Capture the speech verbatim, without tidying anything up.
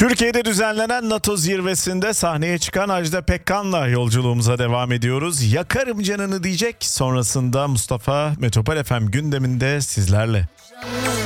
Türkiye'de düzenlenen NATO zirvesinde sahneye çıkan Ajda Pekkan'la yolculuğumuza devam ediyoruz. Yakarım canını diyecek. Sonrasında Mustafa Metropol F M gündeminde sizlerle.